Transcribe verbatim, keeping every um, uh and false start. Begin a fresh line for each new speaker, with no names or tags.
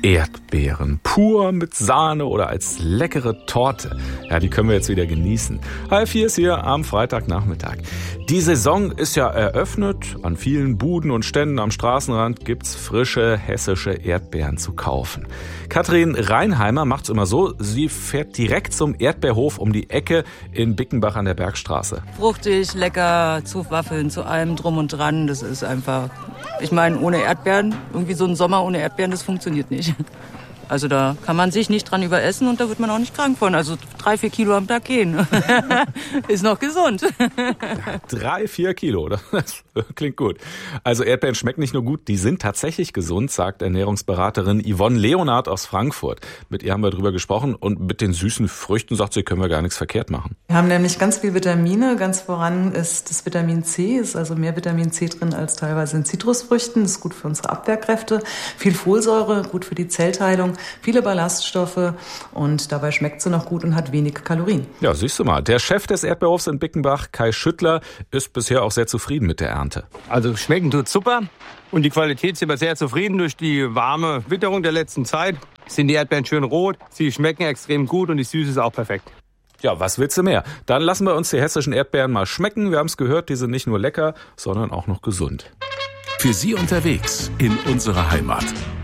Erdbeeren. Pur mit Sahne oder als leckere Torte. Ja, die können wir jetzt wieder genießen. Halb vier ist hier am Freitagnachmittag. Die Saison ist ja eröffnet. An vielen Buden und Ständen am Straßenrand gibt's frische hessische Erdbeeren zu kaufen. Katrin Reinheimer macht's immer so. Sie fährt direkt zum Erdbeerhof um die Ecke in Bickenbach an der Bergstraße.
Fruchtig, lecker, zu Waffeln, zu allem drum und dran. Das ist einfach, ich meine, ohne Erdbeeren, irgendwie so ein Sommer ohne Erdbeeren, das funktioniert nicht. Also da kann man sich nicht dran überessen und da wird man auch nicht krank von. Also drei, vier Kilo am Tag gehen. Ist noch gesund.
Ja, drei, vier Kilo, das klingt gut. Also Erdbeeren schmecken nicht nur gut, die sind tatsächlich gesund, sagt Ernährungsberaterin Yvonne Leonard aus Frankfurt. Mit ihr haben wir drüber gesprochen und mit den süßen Früchten, sagt sie, können wir gar nichts verkehrt machen.
Wir haben nämlich ganz viel Vitamine. Ganz voran ist das Vitamin C, ist also mehr Vitamin C drin als teilweise in Zitrusfrüchten. Das ist gut für unsere Abwehrkräfte. Viel Folsäure, gut für die Zellteilung. Viele Ballaststoffe und dabei schmeckt sie noch gut und hat wenig Kalorien.
Ja, siehst du mal. Der Chef des Erdbeerhofs in Bickenbach, Kai Schüttler, ist bisher auch sehr zufrieden mit der Ernte.
Also schmecken tut super und die Qualität sind wir sehr zufrieden. Durch die warme Witterung der letzten Zeit sind die Erdbeeren schön rot, sie schmecken extrem gut und die Süße ist auch perfekt.
Ja, was willst du mehr? Dann lassen wir uns die hessischen Erdbeeren mal schmecken. Wir haben es gehört, die sind nicht nur lecker, sondern auch noch gesund.
Für Sie unterwegs in unserer Heimat.